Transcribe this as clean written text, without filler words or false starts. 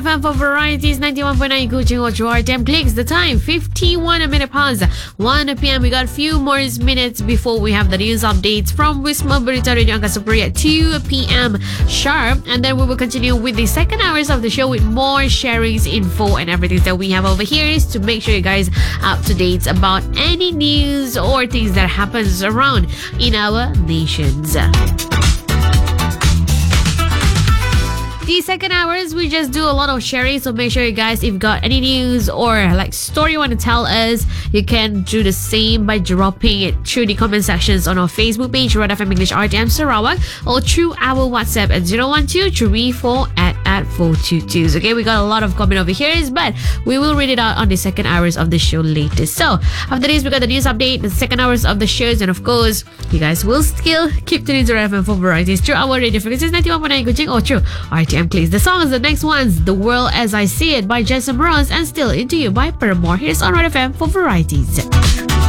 FM for varieties 91.9 Kuching Ocho RTM clicks. The time 51 minute past 1 p.m. We got a few more minutes before we have the news updates from Wisma Berita Radio Angkasa at 2 p.m. sharp, and then we will continue with the second hours of the show with more sharings, info, and everything that we have over here is to make sure you guys up to date about any news or things that happens around in our nations. The second hours, we just do a lot of sharing, so make sure you guys, if you got any news or like story you want to tell us, you can do the same by dropping it through the comment sections on our Facebook page, Red FM English RTM Sarawak, or through our WhatsApp at 012-34@422. Okay, we got a lot of comment over here, but we will read it out on the second hours of the show later. So after this, we got the news update, the second hours of the shows, and of course, you guys will still keep tuning to Red FM for varieties through our radio frequencies 91.9 Kuching or through RTM Clicks. The song is the next ones, The World As I See It by Jason Mraz, and Still Into You by Paramore. Here's on Red FM for varieties.